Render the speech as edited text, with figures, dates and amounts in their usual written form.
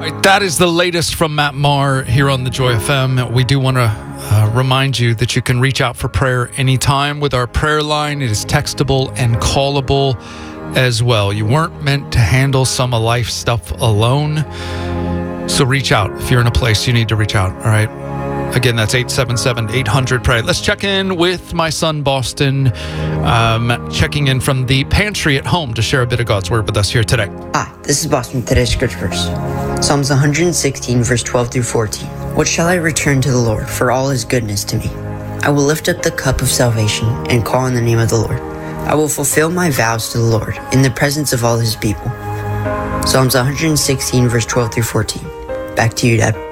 That is the latest from Matt Maher here on the Joy FM. We do want to remind you that you can reach out for prayer anytime with our prayer line. It is textable and callable as well. You weren't meant to handle some of life stuff alone. So reach out if you're in a place you need to reach out. All right. Again, that's 877-800-PRAY. Let's check in with my son, Boston, checking in from the pantry at home to share a bit of God's Word with us here today. Hi, this is Boston with today's scripture verse. Psalms 116, verse 12 through 14. What shall I return to the Lord for all his goodness to me? I will lift up the cup of salvation and call on the name of the Lord. I will fulfill my vows to the Lord in the presence of all his people. Psalms 116, verse 12 through 14. Back to you, Dad.